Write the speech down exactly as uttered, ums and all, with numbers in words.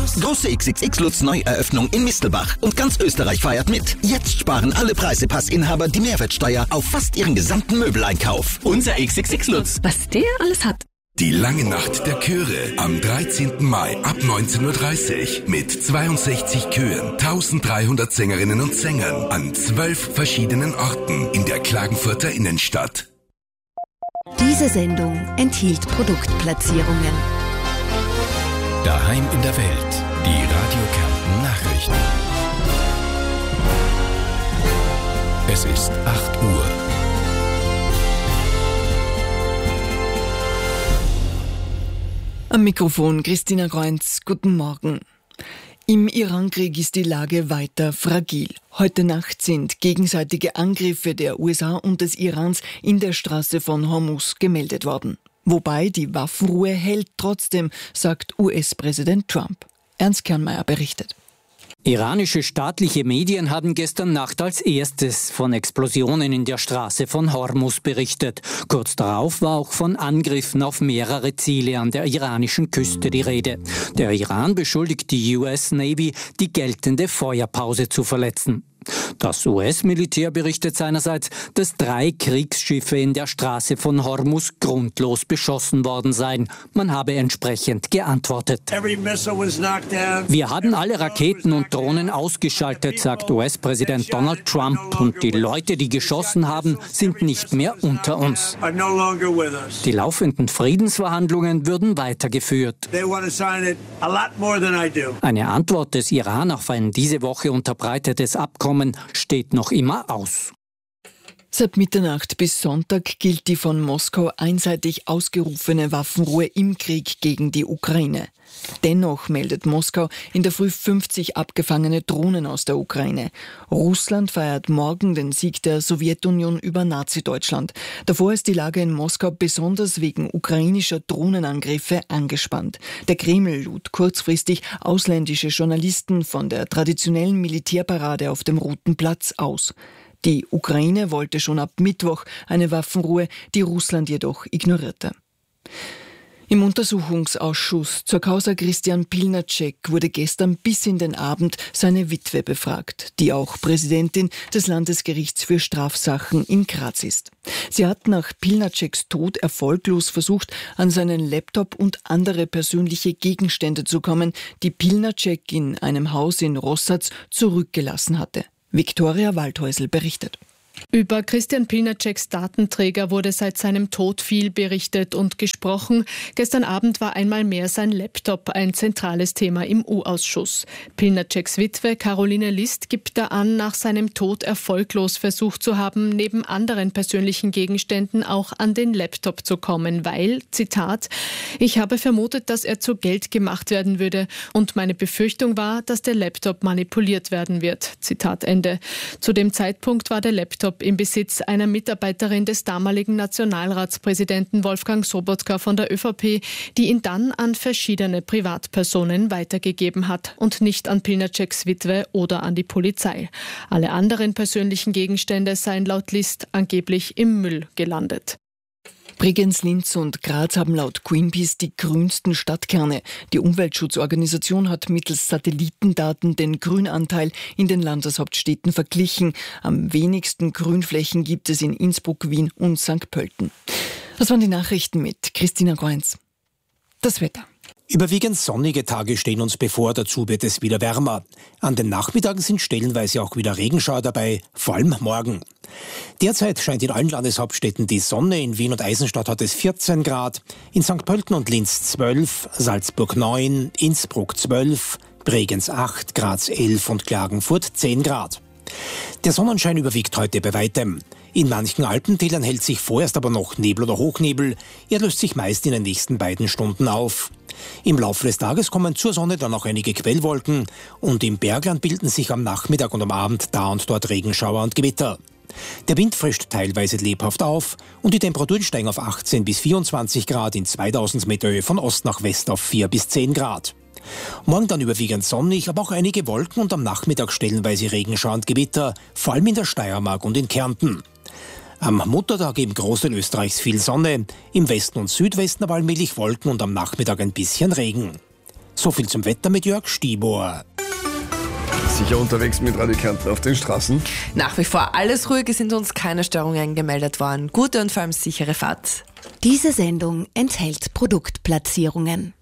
Lutz. Große X X X Lutz Neueröffnung in Mistelbach. Und ganz Österreich feiert mit. Jetzt sparen alle Preisepassinhaber die Mehrwertsteuer auf fast ihren gesamten Möbeleinkauf. Unser X X X Lutz. Was der alles hat. Die lange Nacht der Chöre am dreizehnten Mai ab neunzehn Uhr dreißig mit zweiundsechzig Chören, tausenddreihundert Sängerinnen und Sängern an zwölf verschiedenen Orten in der Klagenfurter Innenstadt. Diese Sendung enthielt Produktplatzierungen. Daheim in der Welt, die Radio Kärnten Nachrichten. Es ist acht Uhr. Am Mikrofon Christina Kreunz, guten Morgen. Im Irankrieg ist die Lage weiter fragil. Heute Nacht sind gegenseitige Angriffe der U S A und des Irans in der Straße von Hormuz gemeldet worden. Wobei die Waffenruhe hält trotzdem, sagt U S-Präsident Trump. Ernst Kernmeier berichtet. Iranische staatliche Medien haben gestern Nacht als erstes von Explosionen in der Straße von Hormuz berichtet. Kurz darauf war auch von Angriffen auf mehrere Ziele an der iranischen Küste die Rede. Der Iran beschuldigt die U S Navy, die geltende Feuerpause zu verletzen. Das U S-Militär berichtet seinerseits, dass drei Kriegsschiffe in der Straße von Hormuz grundlos beschossen worden seien. Man habe entsprechend geantwortet. Wir haben alle Raketen und Drohnen ausgeschaltet, sagt U S-Präsident Donald Trump. Und die Leute, die geschossen haben, sind nicht mehr unter uns. Die laufenden Friedensverhandlungen würden weitergeführt. Eine Antwort des Iran auf ein diese Woche unterbreitetes Abkommen steht noch immer aus. Seit Mitternacht bis Sonntag gilt die von Moskau einseitig ausgerufene Waffenruhe im Krieg gegen die Ukraine. Dennoch meldet Moskau in der Früh fünfzig abgefangene Drohnen aus der Ukraine. Russland feiert morgen den Sieg der Sowjetunion über Nazi-Deutschland. Davor ist die Lage in Moskau besonders wegen ukrainischer Drohnenangriffe angespannt. Der Kreml lud kurzfristig ausländische Journalisten von der traditionellen Militärparade auf dem Roten Platz aus. Die Ukraine wollte schon ab Mittwoch eine Waffenruhe, die Russland jedoch ignorierte. Im Untersuchungsausschuss zur Causa Christian Pilnacek wurde gestern bis in den Abend seine Witwe befragt, die auch Präsidentin des Landesgerichts für Strafsachen in Graz ist. Sie hat nach Pilnaceks Tod erfolglos versucht, an seinen Laptop und andere persönliche Gegenstände zu kommen, die Pilnacek in einem Haus in Rossatz zurückgelassen hatte. Viktoria Waldhäusl berichtet. Über Christian Pilnaceks Datenträger wurde seit seinem Tod viel berichtet und gesprochen. Gestern Abend war einmal mehr sein Laptop ein zentrales Thema im U-Ausschuss. Pilnaceks Witwe Caroline List gibt da an, nach seinem Tod erfolglos versucht zu haben, neben anderen persönlichen Gegenständen auch an den Laptop zu kommen, weil, Zitat, ich habe vermutet, dass er zu Geld gemacht werden würde und meine Befürchtung war, dass der Laptop manipuliert werden wird. Zitat Ende. Zu dem Zeitpunkt war der Laptop im Besitz einer Mitarbeiterin des damaligen Nationalratspräsidenten Wolfgang Sobotka von der ÖVP, die ihn dann an verschiedene Privatpersonen weitergegeben hat und nicht an Pilnaceks Witwe oder an die Polizei. Alle anderen persönlichen Gegenstände seien laut List angeblich im Müll gelandet. Bregenz, Linz und Graz haben laut Greenpeace die grünsten Stadtkerne. Die Umweltschutzorganisation hat mittels Satellitendaten den Grünanteil in den Landeshauptstädten verglichen. Am wenigsten Grünflächen gibt es in Innsbruck, Wien und Sankt Pölten. Das waren die Nachrichten mit Christina Kreunz. Das Wetter. Überwiegend sonnige Tage stehen uns bevor, dazu wird es wieder wärmer. An den Nachmittagen sind stellenweise auch wieder Regenschauer dabei, vor allem morgen. Derzeit scheint in allen Landeshauptstädten die Sonne, in Wien und Eisenstadt hat es vierzehn Grad, in Sankt Pölten und Linz zwölf, Salzburg neun, Innsbruck zwölf, Bregenz acht, Graz elf und Klagenfurt zehn Grad. Der Sonnenschein überwiegt heute bei weitem. In manchen Alpentälern hält sich vorerst aber noch Nebel oder Hochnebel. Er löst sich meist in den nächsten beiden Stunden auf. Im Laufe des Tages kommen zur Sonne dann auch einige Quellwolken und im Bergland bilden sich am Nachmittag und am Abend da und dort Regenschauer und Gewitter. Der Wind frischt teilweise lebhaft auf und die Temperaturen steigen auf achtzehn bis vierundzwanzig Grad, in zweitausend Meter Höhe von Ost nach West auf vier bis zehn Grad. Morgen dann überwiegend sonnig, aber auch einige Wolken und am Nachmittag stellenweise Regenschauer und Gewitter, vor allem in der Steiermark und in Kärnten. Am Muttertag im Großteil Österreichs viel Sonne, im Westen und Südwesten aber allmählich Wolken und am Nachmittag ein bisschen Regen. So viel zum Wetter mit Jörg Stibor. Sicher unterwegs mit Radio Kärnten auf den Straßen? Nach wie vor alles ruhig, es sind uns keine Störungen gemeldet worden. Gute und vor allem sichere Fahrt. Diese Sendung enthält Produktplatzierungen.